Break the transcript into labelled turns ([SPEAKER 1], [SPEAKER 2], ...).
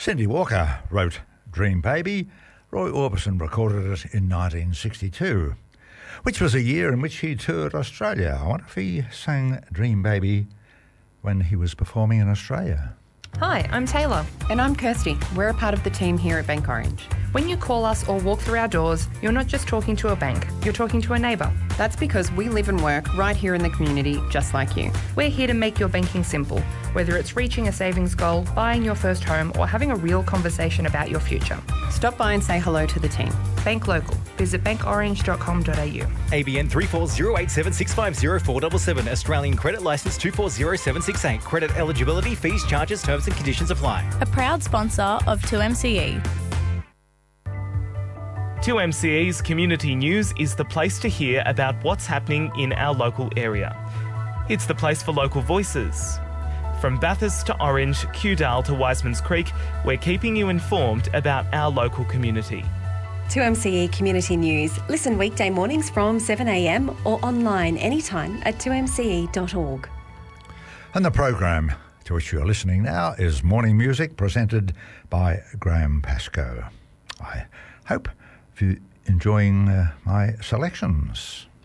[SPEAKER 1] Cindy Walker wrote Dream Baby. Roy Orbison recorded it in 1962, which was a year in which he toured Australia. I wonder if he sang Dream Baby when he was performing in Australia.
[SPEAKER 2] Hi, I'm Taylor.
[SPEAKER 3] And I'm Kirsty. We're a part of the team here at Bank Orange.
[SPEAKER 2] When you call us or walk through our doors, you're not just talking to a bank, you're talking to a neighbour.
[SPEAKER 3] That's because we live and work right here in the community, just like you.
[SPEAKER 2] We're here to make your banking simple, whether it's reaching a savings goal, buying your first home, or having a real conversation about your future.
[SPEAKER 3] Stop by and say hello to the team.
[SPEAKER 2] Bank local. Visit bankorange.com.au.
[SPEAKER 4] ABN 340876504777. Australian credit licence 240768. Credit eligibility, fees, charges, terms and conditions apply.
[SPEAKER 5] A proud sponsor of 2MCE.
[SPEAKER 6] 2MCE's Community News is the place to hear about what's happening in our local area. It's the place for local voices. From Bathurst to Orange, Kewdale to Wiseman's Creek, we're keeping you informed about our local community.
[SPEAKER 7] 2MCE Community News. Listen weekday mornings from 7am or online anytime at 2mce.org.
[SPEAKER 1] And the program to which you're listening now is Morning Music, presented by Graham Pascoe. I hope you're enjoying my selections.